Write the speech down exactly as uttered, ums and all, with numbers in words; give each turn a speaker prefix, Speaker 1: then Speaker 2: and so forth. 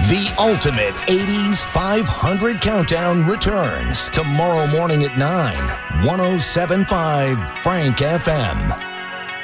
Speaker 1: The ultimate eighties five hundred countdown returns tomorrow morning at nine. one oh seven point five Frank F M.